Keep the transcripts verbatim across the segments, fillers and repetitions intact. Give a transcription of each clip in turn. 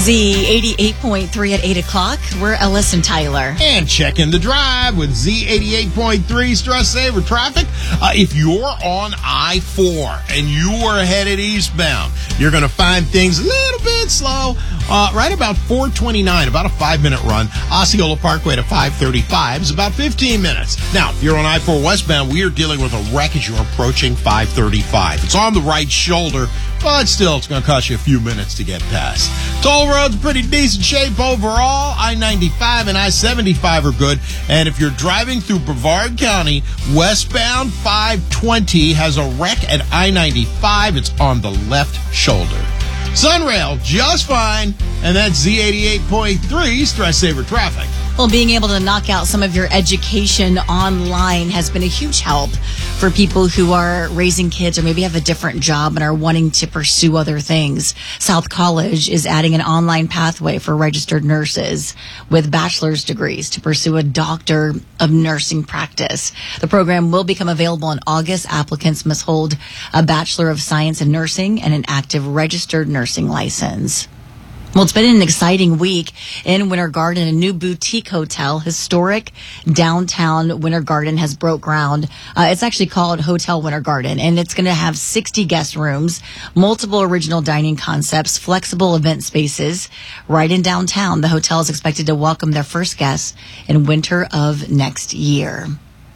Z eighty-eight point three at eight o'clock. We're Ellis and Tyler. And check in the drive with Z eighty-eight point three Stress Saver Traffic. Uh, if you're on I four and you are headed eastbound, you're going to find things a little bit slow. Uh, right about four twenty-nine, about a five-minute run. Osceola Parkway to five thirty-five is about fifteen minutes. Now, if you're on I four westbound, we are dealing with a wreck as you're approaching five thirty-five. It's on the right shoulder, but still, it's going to cost you a few minutes to get past. Toll road's pretty decent shape overall. I ninety-five and I seventy-five are good. And if you're driving through Brevard County, westbound five twenty has a wreck at I ninety-five. It's on the left shoulder. Sunrail, just fine. And that's Z eighty-eight point three Stress Saver Traffic. Well, being able to knock out some of your education online has been a huge help for people who are raising kids or maybe have a different job and are wanting to pursue other things. South College is adding an online pathway for registered nurses with bachelor's degrees to pursue a doctor of nursing practice. The program will become available in August. Applicants must hold a Bachelor of Science in Nursing and an active registered nursing license. Well, it's been an exciting week in Winter Garden. A new boutique hotel, historic downtown Winter Garden, has broke ground. Uh, it's actually called Hotel Winter Garden, and it's going to have sixty guest rooms, multiple original dining concepts, flexible event spaces right in downtown. The hotel is expected to welcome their first guests in winter of next year.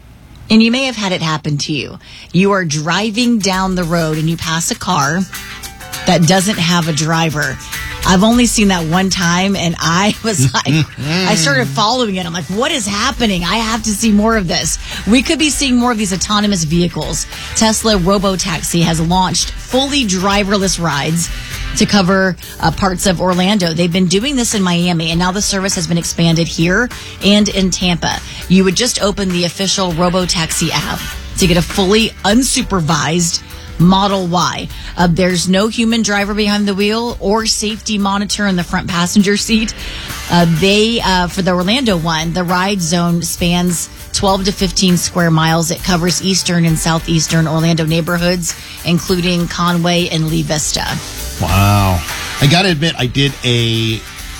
And you may have had it happen to you. You are driving down the road and you pass a car that doesn't have a driver. I've only seen that one time, and I was like, I started following it. I'm like, what is happening? I have to see more of this. We could be seeing more of these autonomous vehicles. Tesla Robotaxi has launched fully driverless rides to cover uh, parts of Orlando. They've been doing this in Miami, and now the service has been expanded here and in Tampa. You would just open the official Robotaxi app to get a fully unsupervised Model Y. Uh, there's no human driver behind the wheel or safety monitor in the front passenger seat. Uh, they, uh, for the Orlando one, the ride zone spans twelve to fifteen square miles. It covers eastern and southeastern Orlando neighborhoods, including Conway and Lee Vista. Wow. I got to admit, I did a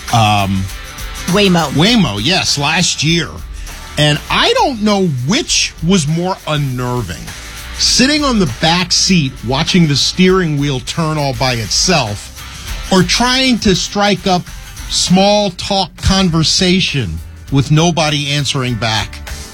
um, Waymo. Waymo, yes, last year. And I don't know which was more unnerving. Sitting on the back seat, watching the steering wheel turn all by itself, or trying to strike up small talk conversation with nobody answering back.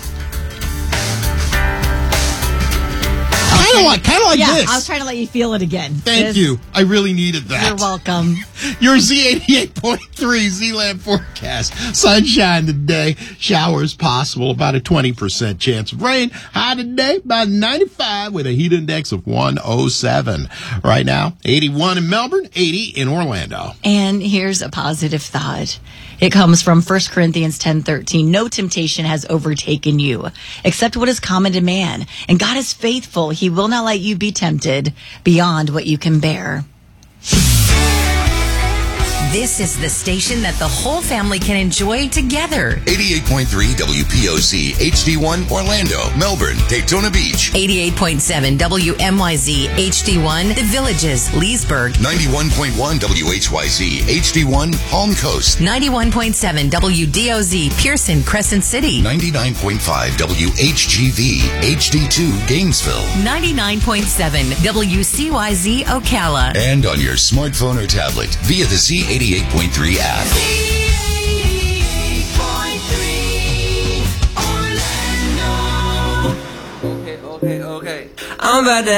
Kind of like, kind of like yeah, this. I was trying to let you feel it again. Thank This- you. I really needed that. You're welcome. Your Z eighty-eight point three Z-Land forecast. Sunshine today. Showers possible. About a twenty percent chance of rain. High today, about ninety-five with a heat index of one oh seven. Right now, eighty-one in Melbourne, eighty in Orlando. And here's a positive thought. It comes from First Corinthians ten thirteen. No temptation has overtaken you, except what is common to man. And God is faithful. He will not let you be tempted beyond what you can bear. This is the station that the whole family can enjoy together. eighty-eight point three W P O C, H D one, Orlando, Melbourne, Daytona Beach. eighty-eight point seven W M Y Z, H D one, The Villages, Leesburg. ninety-one point one W H Y Z, H D one, Palm Coast. ninety-one point seven W D O Z, Pearson, Crescent City. ninety-nine point five W H G V, H D two, Gainesville. ninety-nine point seven W C Y Z, Ocala. And on your smartphone or tablet via the Z eighty-eight point three app. Okay, okay, okay. I'm about to